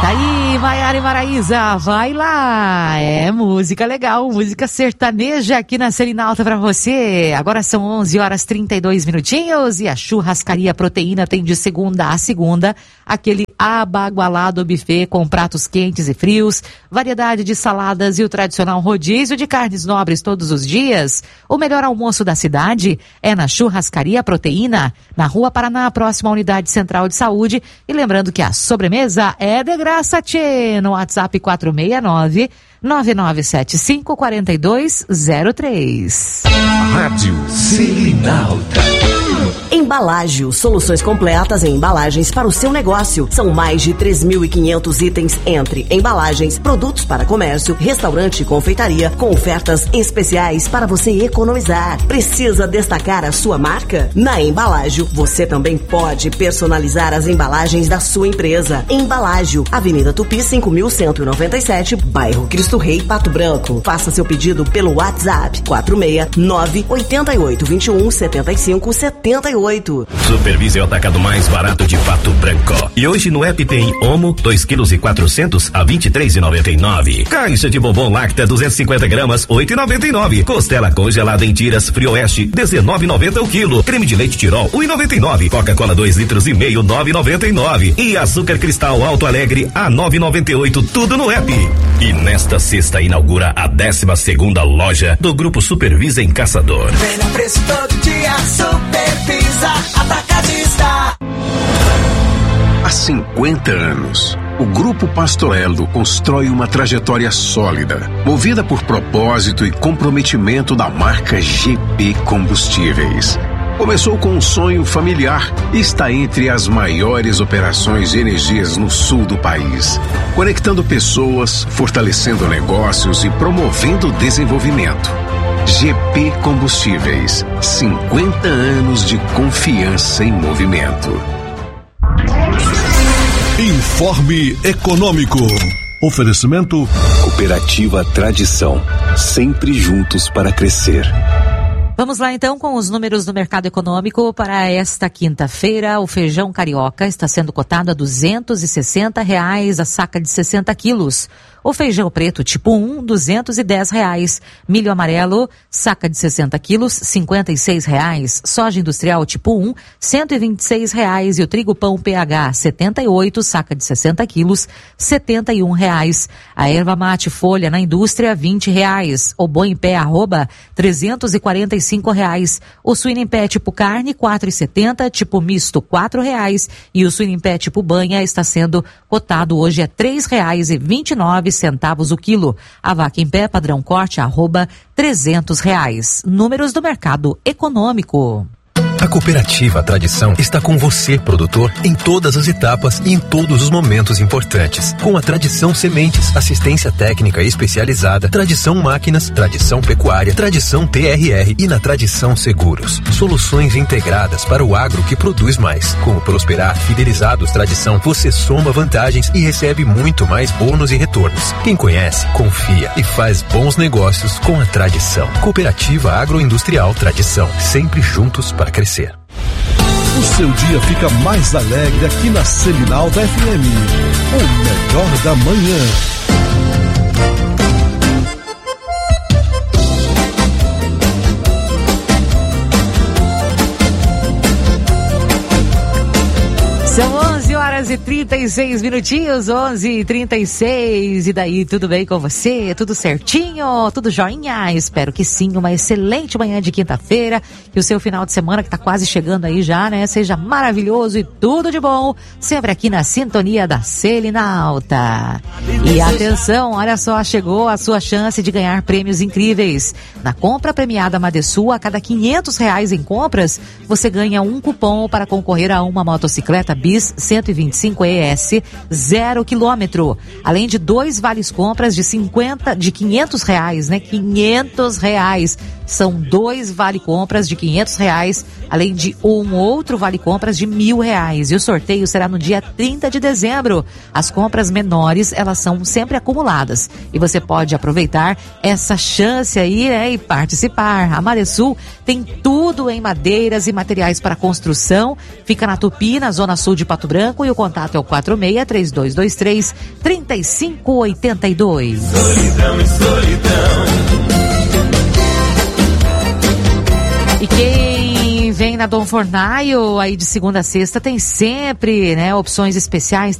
Aí, Maiara e Maraísa, vai lá. É música legal, música sertaneja aqui na Selinalta pra você. Agora são 11h32 e a Churrascaria Proteína tem de segunda a segunda aquele abagualado buffet com pratos quentes e frios, variedade de saladas e o tradicional rodízio de carnes nobres todos os dias. O melhor almoço da cidade é na Churrascaria Proteína, na Rua Paraná, próxima à Unidade Central de Saúde. E lembrando que a sobremesa é de graça, tchê, no WhatsApp 469-9975-4203. Rádio Selinalta. Embalágio, soluções completas em embalagens para o seu negócio. São mais de 3.500 itens entre embalagens, produtos para comércio, restaurante e confeitaria, com ofertas especiais para você economizar. Precisa destacar a sua marca? Na Embalágio, você também pode personalizar as embalagens da sua empresa. Embalágio, Avenida Tupi 5.197, bairro Cristo Rei, Pato Branco. Faça seu pedido pelo WhatsApp 469-8821-7578. Supervise o atacado mais barato de Pato Branco. E hoje no app tem Omo 2,4 kg a R$23,99. Caixa de bombom Lacta 250 gramas 8,99. Costela congelada em tiras Frioeste 19,90 o quilo. Creme de leite Tirol 1,99. Coca-Cola 2,5 litros 9,99. E açúcar cristal Alto Alegre a 9,98. Tudo no app. E nesta sexta inaugura a 12ª loja do Grupo Supervisa em Caçador. Melhor preço todo dia, Supervisa Atacadista. Há 50 anos, o Grupo Pastorello constrói uma trajetória sólida, movida por propósito e comprometimento da marca GP Combustíveis. Começou com um sonho familiar e está entre as maiores operações de energias no sul do país, conectando pessoas, fortalecendo negócios e promovendo o desenvolvimento. GP Combustíveis, 50 anos de confiança em movimento. Informe Econômico. Oferecimento Cooperativa Tradição, sempre juntos para crescer. Vamos lá então com os números do mercado econômico para esta quinta-feira. O feijão carioca está sendo cotado a R$260 a saca de 60 quilos. O feijão preto tipo 1, R$210. Milho amarelo, saca de 60 quilos, R$56. Soja industrial tipo 1, R$126. E o trigo pão PH 78, saca de 60 quilos, R$71. A erva mate folha na indústria, R$20. O boi em pé arroba, R$345. O suíno em pé tipo carne, R$4,70. Tipo misto, R$4. E o suíno em pé tipo banha está sendo cotado hoje a R$3,29 o quilo. A vaca em pé padrão corte arroba R$300. Números do mercado econômico. A Cooperativa Tradição está com você, produtor, em todas as etapas e em todos os momentos importantes. Com a Tradição Sementes, assistência técnica especializada, Tradição Máquinas, Tradição Pecuária, Tradição TRR e na Tradição Seguros. Soluções integradas para o agro que produz mais. Com o Prosperar Fidelizados Tradição, você soma vantagens e recebe muito mais bônus e retornos. Quem conhece, confia e faz bons negócios com a Tradição. Cooperativa Agroindustrial Tradição, sempre juntos para crescer. O seu dia fica mais alegre aqui na Selinalta FM. O melhor da manhã. São 11h36, 11h36. E daí, tudo bem com você? Tudo certinho? Tudo joinha? Espero que sim. Uma excelente manhã de quinta-feira. Que o seu final de semana, que tá quase chegando aí já, né? Seja maravilhoso e tudo de bom. Sempre aqui na sintonia da Selinalta. E atenção, olha só, chegou a sua chance de ganhar prêmios incríveis. Na compra premiada Madesul, a cada R$500 em compras, você ganha um cupom para concorrer a uma motocicleta Bis 125 ES 0 km. Além de 2 vales compras de R$500, né? R$500. São 2 vale-compras de R$500, além de um outro vale-compras de R$1.000. E o sorteio será no dia 30 de dezembro. As compras menores, elas são sempre acumuladas. E você pode aproveitar essa chance aí, né, e participar. A Maresul tem tudo em madeiras e materiais para construção. Fica na Tupi, na zona sul de Pato Branco, e o contato é o 46-3223-3582. Solidão. E quem vem na Dom Fornaio aí de segunda a sexta tem sempre, né, opções especiais.